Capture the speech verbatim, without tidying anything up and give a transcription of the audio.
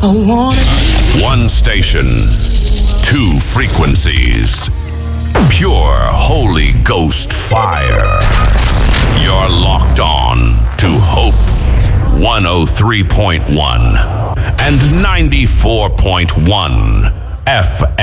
I wanna be. One station, two frequencies. Pure Holy Ghost fire. You're locked on to Hope one oh three point one and ninety-four point one F M.